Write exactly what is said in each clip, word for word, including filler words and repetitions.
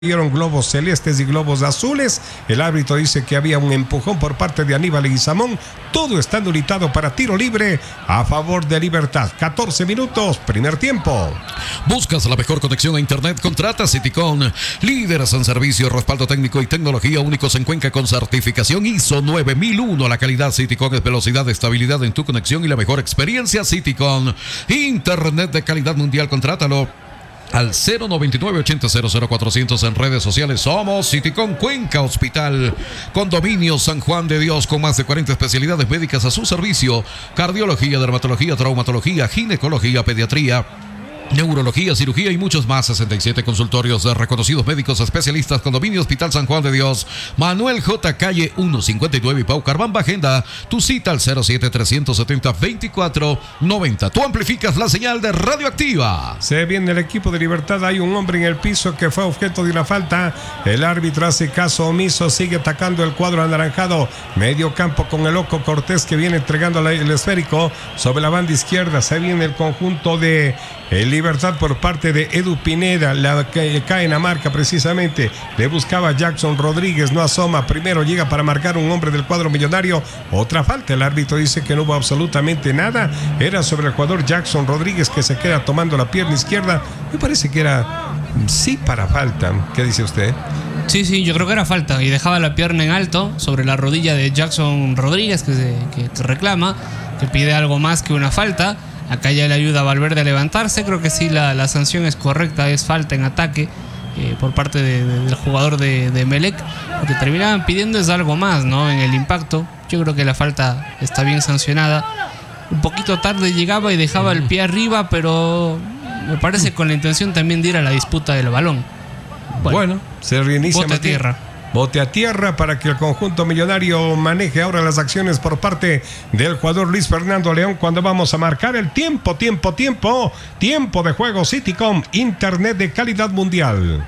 Vieron globos celestes y globos azules. El árbitro dice que había un empujón por parte de Aníbal Leguizamón. Todo está anulitado para tiro libre a favor de Libertad. catorce minutos, primer tiempo. ¿Buscas la mejor conexión a internet? Contrata Citycon. Líderes en servicio, respaldo técnico y tecnología únicos en Cuenca con certificación I S O nueve mil uno. La calidad Citycon es velocidad, estabilidad en tu conexión y la mejor experiencia Citycon. Internet de calidad mundial, contrátalo al cero noventa y nueve ochenta cero cero cuatrocientos en redes sociales. Somos Citycon Cuenca Hospital. Condominio San Juan de Dios con más de cuarenta especialidades médicas a su servicio. Cardiología, dermatología, traumatología, ginecología, pediatría, neurología, cirugía y muchos más. sesenta y siete consultorios de reconocidos médicos especialistas. Condominio Hospital San Juan de Dios. Manuel J. Calle ciento cincuenta y nueve y Pau Carbamba. Agenda tu cita al cero siete trescientos setenta veinticuatro noventa. Tú amplificas la señal de Radioactiva. Se viene el equipo de Libertad. Hay un hombre en el piso que fue objeto de una falta. El árbitro hace caso omiso. Sigue atacando el cuadro anaranjado. Medio campo con el Loco Cortés que viene entregando el esférico sobre la banda izquierda. Se viene el conjunto de el Libertad por parte de Edu Pineda, la que cae en la marca precisamente. Le buscaba Jackson Rodríguez, no asoma. Primero llega para marcar un hombre del cuadro millonario. Otra falta. El árbitro dice que no hubo absolutamente nada. Era sobre el jugador Jackson Rodríguez que se queda tomando la pierna izquierda. Me parece que era sí para falta. ¿Qué dice usted? Sí, sí, yo creo que era falta. Y dejaba la pierna en alto sobre la rodilla de Jackson Rodríguez que, se, que, que reclama, que pide algo más que una falta. Acá ya le ayuda a Valverde a levantarse. Creo que sí, la, la sanción es correcta. Es falta en ataque eh, por parte de, de, del jugador de, de Emelec. Lo que terminaban pidiendo es algo más, ¿no? En el impacto. Yo creo que la falta está bien sancionada. Un poquito tarde llegaba y dejaba el pie arriba, pero me parece con la intención también de ir a la disputa del balón. Bueno, bueno se reinicia. Bote a tierra. Bote a tierra para que el conjunto millonario maneje ahora las acciones por parte del jugador Luis Fernando León cuando vamos a marcar el tiempo, tiempo, tiempo, tiempo de juego. Citycom, internet de calidad mundial.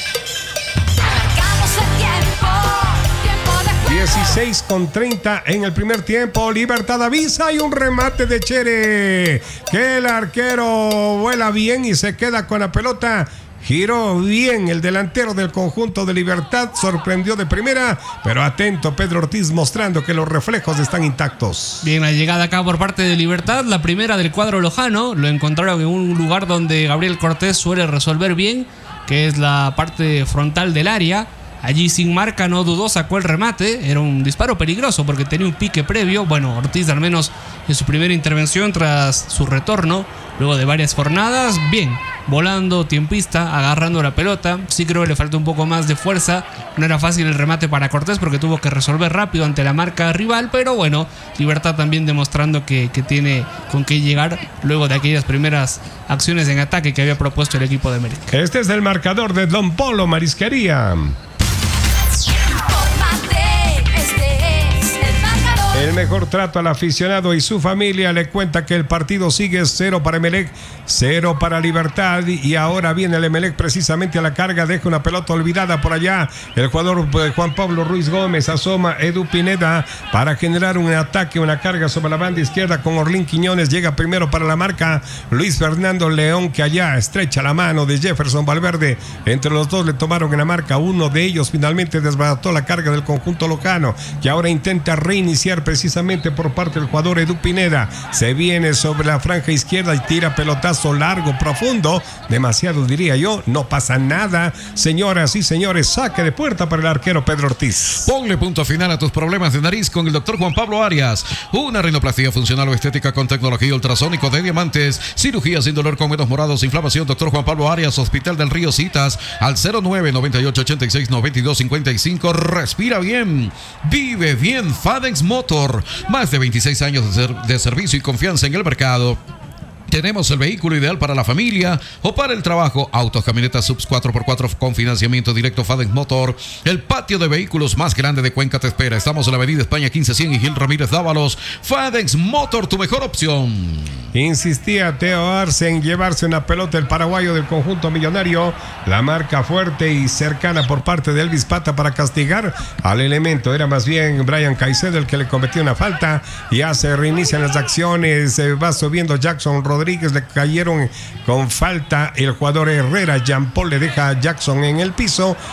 dieciséis con treinta en el primer tiempo. Libertad avisa y un remate de Chere. Que el arquero vuela bien y se queda con la pelota. Giró bien el delantero del conjunto de Libertad, sorprendió de primera, pero atento Pedro Ortiz mostrando que los reflejos están intactos. Bien, la llegada acá por parte de Libertad, la primera del cuadro lojano, lo encontraron en un lugar donde Gabriel Cortés suele resolver bien, que es la parte frontal del área. Allí sin marca no dudó, sacó el remate. Era un disparo peligroso porque tenía un pique previo. Bueno, Ortiz al menos en su primera intervención tras su retorno, luego de varias jornadas, bien, volando, tiempista, agarrando la pelota. Sí creo que le faltó un poco más de fuerza. No era fácil el remate para Cortés porque tuvo que resolver rápido ante la marca rival. Pero bueno, Libertad también demostrando que, que tiene con qué llegar luego de aquellas primeras acciones en ataque que había propuesto el equipo de Emelec. Este es el marcador de Don Polo Marisquería. El mejor trato al aficionado y su familia. Le cuenta que el partido sigue cero para Emelec, cero para Libertad. Y ahora viene el Emelec precisamente a la carga. Deja una pelota olvidada por allá. El jugador Juan Pablo Ruiz Gómez asoma Edu Pineda para generar un ataque, una carga sobre la banda izquierda con Orlín Quiñones. Llega primero para la marca Luis Fernando León, que allá estrecha la mano de Jefferson Valverde. Entre los dos le tomaron en la marca. Uno de ellos finalmente desbarató la carga del conjunto locano, que ahora intenta reiniciar precisamente por parte del jugador Edu Pineda. Se viene sobre la franja izquierda y tira pelotazo largo, profundo, demasiado diría yo. No pasa nada, señoras y señores. Saque de puerta para el arquero Pedro Ortiz. Ponle punto final a tus problemas de nariz con el doctor Juan Pablo Arias. Una rinoplastia funcional o estética con tecnología ultrasónico de diamantes. Cirugía sin dolor con menos morados, inflamación. Doctor Juan Pablo Arias, Hospital del Río. Citas al cero nueve noventa y ocho ochenta y seis noventa y dos cincuenta y cinco. Respira bien, vive bien. Fadex Motor. Más de veintiséis años de, ser, de servicio y confianza en el mercado. Tenemos el vehículo ideal para la familia o para el trabajo. Autos, camionetas, subs cuatro por cuatro con financiamiento directo. Fadex Motor, el patio de vehículos más grande de Cuenca te espera. Estamos en la avenida España quince cien y Gil Ramírez Dávalos. Fadex Motor, tu mejor opción. Insistía Teo Arce en llevarse una pelota el paraguayo del conjunto millonario. La marca fuerte y cercana por parte de Elvis Pata para castigar al elemento. Era más bien Brian Caicedo el que le cometió una falta. Ya se reinician las acciones. Se va subiendo Jackson Rodríguez Rodríguez, le cayeron con falta el jugador Herrera. Jean Paul le deja a Jackson en el piso